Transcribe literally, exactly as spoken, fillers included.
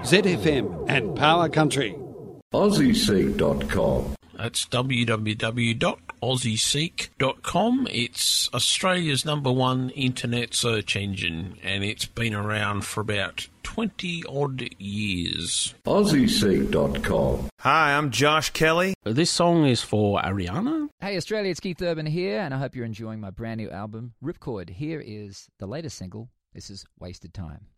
Z F M and Power Country. Aussie Seek dot com. That's w w w dot aussie seek dot com. It's Australia's number one internet search engine, and it's been around for about twenty-odd years. Aussie Seek dot com. Hi, I'm Josh Kelly. This song is for Ariana. Hey Australia, it's Keith Urban here, and I hope you're enjoying my brand new album, Ripcord. Here is the latest single. This is Wasted Time.